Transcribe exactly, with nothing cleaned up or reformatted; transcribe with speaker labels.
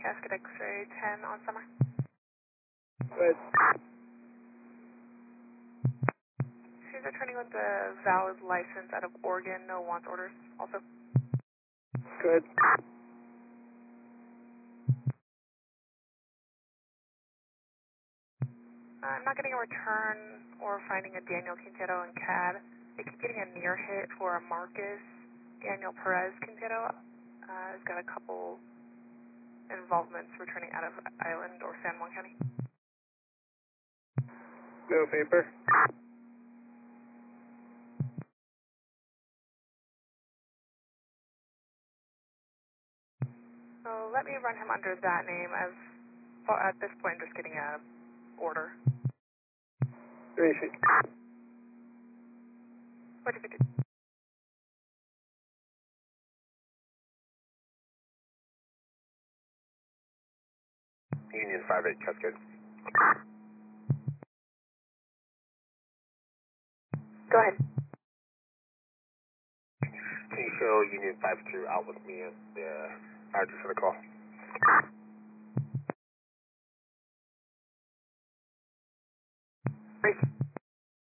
Speaker 1: Casket X-ray ten on summer.
Speaker 2: Good.
Speaker 1: She's returning with the valid license out of Oregon, no wants orders also.
Speaker 2: Good.
Speaker 1: Uh, I'm not getting a return or finding a Daniel Quintero in C A D. I keep getting a near hit for a Marcus Daniel Perez Quintero. Uh, has got a couple involvements returning out of Island or San Juan County.
Speaker 2: No paper.
Speaker 1: So let me run him under that name as well, at this point just getting a order.
Speaker 2: Racing.
Speaker 1: What did we do?
Speaker 2: Union five eight, Cascade.
Speaker 1: Go ahead.
Speaker 2: Can you show Union five two out with me and the uh, address for the call?